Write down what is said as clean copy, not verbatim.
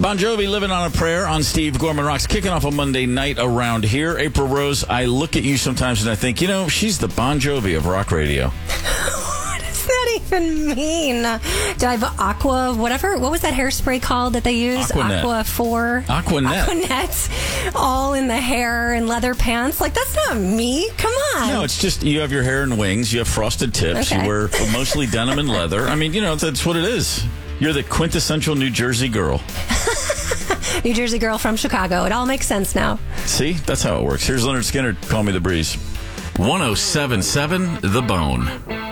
Bon Jovi, Living on a Prayer on Steve Gorman Rocks, kicking off a Monday night around here. April Rose, I look at you sometimes and I think, she's the Bon Jovi of rock radio. What does that even mean? Do I have Aqua, whatever? What was that hairspray called that they use? Aquanet. Aquanet. All in the hair and leather pants. Like, that's not me. Come on. No, it's just you have your hair in wings, you have frosted tips, Okay. You wear mostly denim and leather. I mean, that's what it is. You're the quintessential New Jersey girl. New Jersey girl from Chicago. It all makes sense now. See? That's how it works. Here's Leonard Skinner. Call me the breeze. 107.7 The Bone.